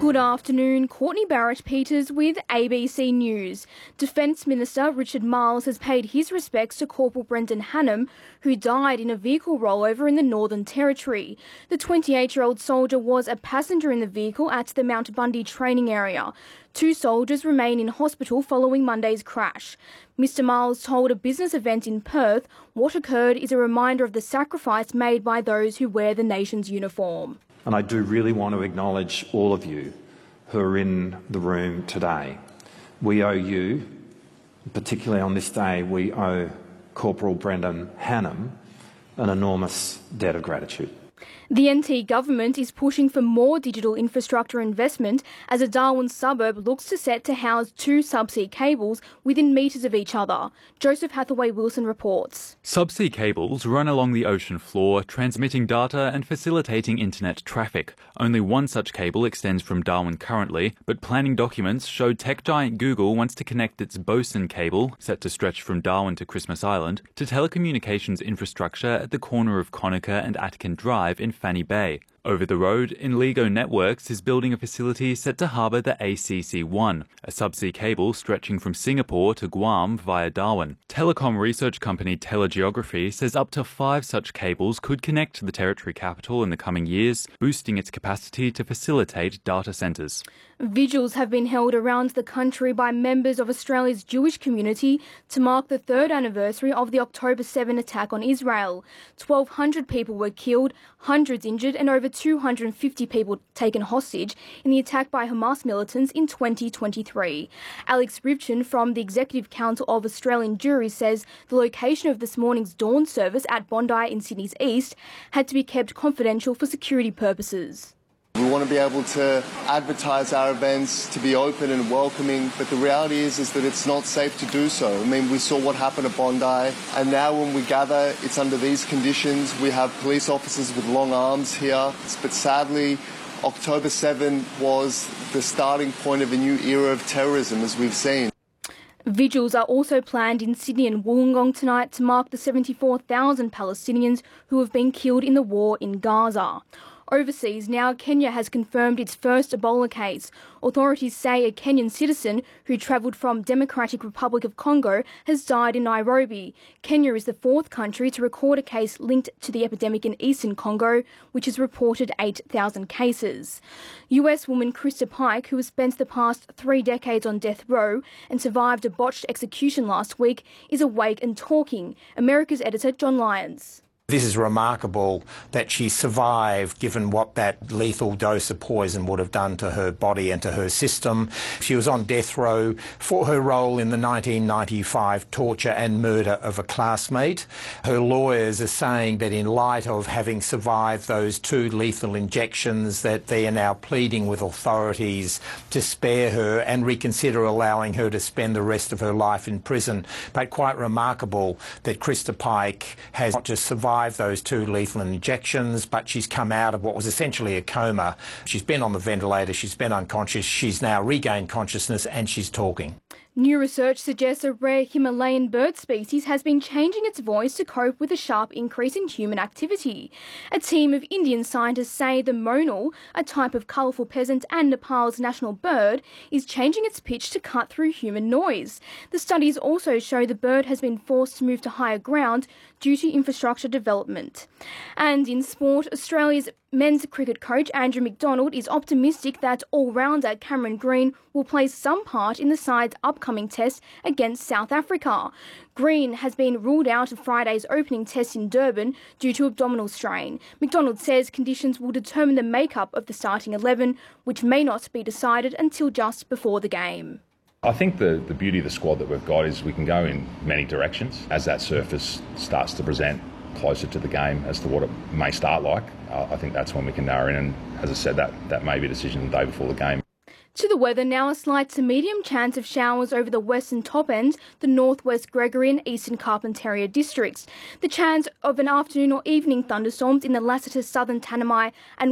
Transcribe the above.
Good afternoon, Courtney Barrett-Peters with ABC News. Defence Minister Richard Marles has paid his respects to Corporal Brendan Hannam, who died in a vehicle rollover in the Northern Territory. The 28-year-old soldier was a passenger in the vehicle at the Mount Bundy training area. 2 soldiers remain in hospital following Monday's crash. Mr Marles told a business event in Perth what occurred is a reminder of the sacrifice made by those who wear the nation's uniform. And I do really want to acknowledge all of you who are in the room today. We owe you, particularly on this day, we owe Corporal Brendan Hannam an enormous debt of gratitude. The NT government is pushing for more digital infrastructure investment as a Darwin suburb looks to set to house 2 subsea cables within metres of each other. Joseph Hathaway-Wilson reports. Subsea cables run along the ocean floor, transmitting data and facilitating internet traffic. Only one such cable extends from Darwin currently, but planning documents show tech giant Google wants to connect its Bosun cable, set to stretch from Darwin to Christmas Island, to telecommunications infrastructure at the corner of Conacher and Atkin Drive in Fanny Bay. Over the road, Inligo Networks is building a facility set to harbour the ACC-1, a subsea cable stretching from Singapore to Guam via Darwin. Telecom research company Telegeography says up to 5 such cables could connect to the Territory capital in the coming years, boosting its capacity to facilitate data centres. Vigils have been held around the country by members of Australia's Jewish community to mark the 3rd anniversary of the October 7 attack on Israel. 1,200 people were killed, hundreds injured and over 250 people taken hostage in the attack by Hamas militants in 2023. Alex Rivchin from the Executive Council of Australian Juries says the location of this morning's dawn service at Bondi in Sydney's east had to be kept confidential for security purposes. We want to be able to advertise our events, to be open and welcoming, but the reality is that it's not safe to do so. I mean, we saw what happened at Bondi, and now when we gather, it's under these conditions. We have police officers with long arms here, but sadly, October 7 was the starting point of a new era of terrorism, as we've seen. Vigils are also planned in Sydney and Wollongong tonight to mark the 74,000 Palestinians who have been killed in the war in Gaza. Overseas now, Kenya has confirmed its first Ebola case. Authorities say a Kenyan citizen who travelled from Democratic Republic of Congo has died in Nairobi. Kenya is the 4th country to record a case linked to the epidemic in eastern Congo, which has reported 8,000 cases. US woman Krista Pike, who has spent the past 3 decades on death row and survived a botched execution last week, is awake and talking. America's editor John Lyons. This is remarkable that she survived, given what that lethal dose of poison would have done to her body and to her system. She was on death row for her role in the 1995 torture and murder of a classmate. Her lawyers are saying that in light of having survived those 2 lethal injections, that they are now pleading with authorities to spare her and reconsider allowing her to spend the rest of her life in prison. But quite remarkable that Krista Pike has not just survived those 2 lethal injections, but she's come out of what was essentially a coma. She's been on the ventilator, she's been unconscious, she's now regained consciousness and she's talking. New research suggests a rare Himalayan bird species has been changing its voice to cope with a sharp increase in human activity. A team of Indian scientists say the monal, a type of colourful pheasant and Nepal's national bird, is changing its pitch to cut through human noise. The studies also show the bird has been forced to move to higher ground due to infrastructure development. And in sport, Australia's men's cricket coach Andrew McDonald is optimistic that all-rounder Cameron Green will play some part in the side's upcoming test against South Africa. Green has been ruled out of Friday's opening test in Durban due to abdominal strain. McDonald says conditions will determine the makeup of the starting 11, which may not be decided until just before the game. I think the beauty of the squad that we've got is we can go in many directions as that surface starts to present closer to the game as to what it may start like. I think that's when we can narrow in, and as I said, that may be a decision the day before the game. To the weather now, a slight to medium chance of showers over the western top end, the northwest Gregory and eastern Carpentaria districts. The chance of an afternoon or evening thunderstorms in the latter to southern Tanami and